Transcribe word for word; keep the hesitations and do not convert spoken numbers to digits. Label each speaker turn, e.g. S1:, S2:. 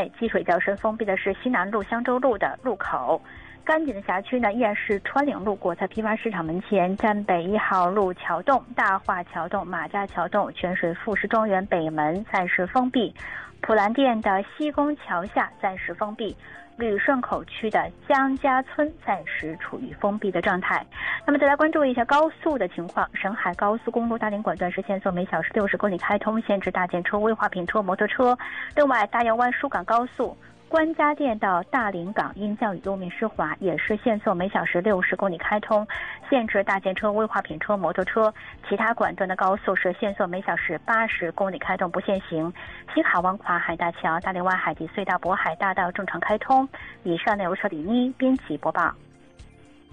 S1: 内积水较深，封闭的是西南路、香洲路的入口。干净的辖区呢，依然是川岭路果菜批发市场门前、站北一号路桥洞、大化桥洞、马家桥洞、泉水富士庄园北门暂时封闭，普兰店的西宫桥下暂时封闭，旅顺口区的江家村暂时处于封闭的状态。那么再来关注一下高速的情况，沈海高速公路大连管段是限速每小时六十公里开通，限制大件车、危化品车、摩托车。另外，大洋湾疏港高速关家店到大林港因降雨路面湿滑，也是限速每小时六十公里开通，限制大件车、危化品车、摩托车。其他管段的高速是限速每小时八十公里开通，不限行。新海湾跨海大桥、大连湾海底隧道、渤海大道正常开通。以上内容是李妮编辑播报。